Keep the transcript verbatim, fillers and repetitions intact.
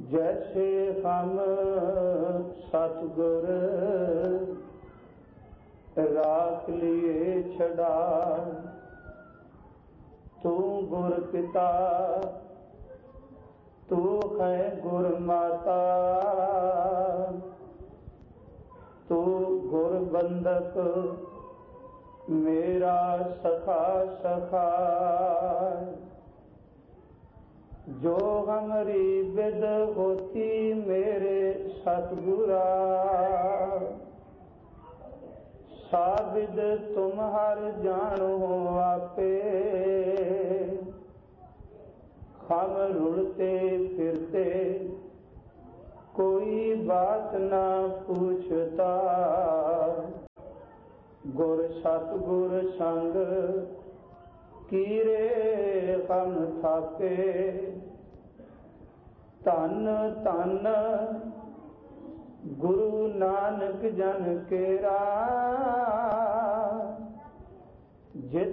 जैसे हम सतगुर राख लिए छड़ा, तू गुर पिता तू है गुर माता, तू गुर बंदक मेरा सखा सखा। जो हमारी विद होती मेरे सतगुरा, साबिद तुम हर जानो आपे। हम रुलते फिरते कोई बात ना पूछता, गुर सतगुर संग कीरे हम थापे। धन धन गुरु नानक जन केरा,